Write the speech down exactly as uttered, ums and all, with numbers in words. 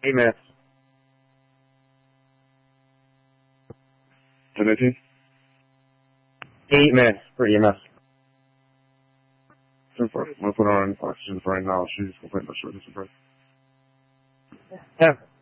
Eight minutes. ten eighteen? Eight minutes for E M S. ten four. I'm going to put her on oxygen for right now. She's complaining about shortness of breath. Yeah.